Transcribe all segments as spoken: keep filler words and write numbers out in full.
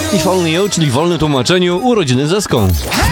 If Only You, czyli w wolnym tłumaczeniu urodziny ze ską.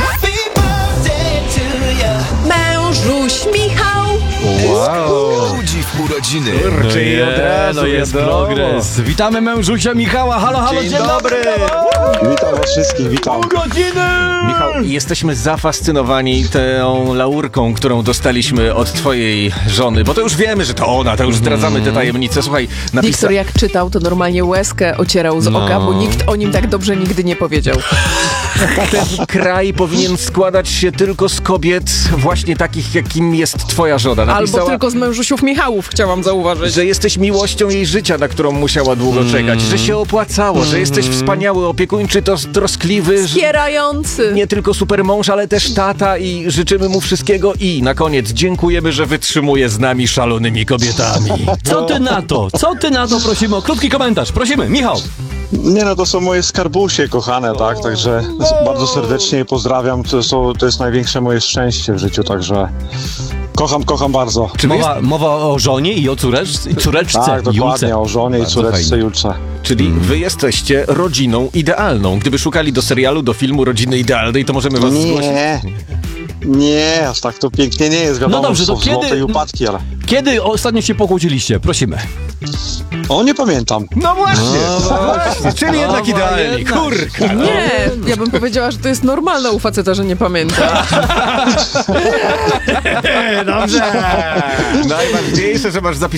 Mężuś Michał. Wow. Ludzi w urodziny. No i od razu no jest wiadomo. progres. Witamy mężusia Michała. Halo, halo, dzień, Dzień dobry. Witam was wszystkich, witam. Urodziny! Michał, jesteśmy zafascynowani tą laurką, którą dostaliśmy od twojej żony, bo to już wiemy, że to ona, to już zdradzamy te tajemnice. Słuchaj, Wiktor napisa... jak czytał, to normalnie łezkę ocierał z No. oka, bo nikt o nim tak dobrze nigdy nie powiedział. ten kraj powinien składać się tylko z kobiet właśnie takich, jakim jest twoja żona. Napisała, Albo tylko z mężusiów Michałów, chciałam zauważyć. że jesteś miłością jej życia, na którą musiała długo czekać, że się opłacało, że jesteś wspaniały, opiekuńczy, to troskliwy, że Wspierający. nie tylko super mąż, ale też tata i życzymy mu wszystkiego i na koniec dziękujemy, że wytrzymuje z nami szalonymi kobietami. Co ty na to? Co ty na to? Prosimy o krótki komentarz. Prosimy, Michał. Nie no, to są moje skarbusie kochane, tak? Także bardzo serdecznie je pozdrawiam. To, są, to jest największe moje szczęście w życiu, także kocham, kocham bardzo. Czy wy jest... Mowa, mowa o żonie i o córeczce, córeczce Tak, dokładnie, Julce. o żonie i Bardzo córeczce fajnie. Julce. Czyli wy jesteście rodziną idealną. Gdyby szukali do serialu, do filmu Rodziny Idealnej, to możemy was zgłosić. Nie, nie, aż tak to pięknie nie jest, wiadomo, No dobrze, że to są kiedy- złote i upadki, ale... Kiedy ostatnio się pokłóciliście? Prosimy. O, nie pamiętam. No właśnie, no właśnie. Czyli jednak Dobra, idealni. jednak. Kurka. no. Nie, ja bym powiedziała, że to jest normalne u faceta, że nie pamięta. Dobrze. Najważniejsze, że masz zapisane